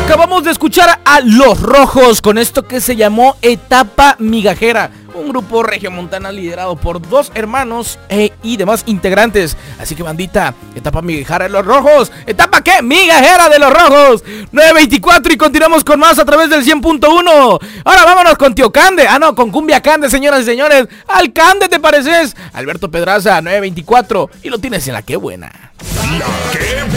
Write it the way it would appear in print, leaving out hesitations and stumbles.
Acabamos de escuchar a Los Rojos con esto que se llamó Etapa Migajera, un grupo regiomontana liderado por dos hermanos y demás integrantes. Así que bandita, Etapa Migajera de Los Rojos. ¿Etapa qué? Migajera de Los Rojos. 9:24 y continuamos con más a través del 100.1. Ahora vámonos con Tío Cande. Con Cumbia Cande, señoras y señores. Al Cande te pareces. Alberto Pedraza, 9:24. Y lo tienes en la que buena. La que